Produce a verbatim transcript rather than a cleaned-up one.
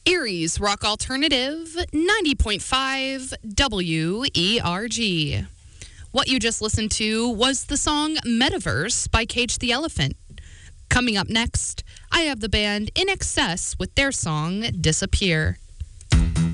Erie's Rock Alternative, ninety point five W E R G. What you just listened to was the song Metaverse by Cage the Elephant. Coming up next, I have the band In Excess with their song Disappear.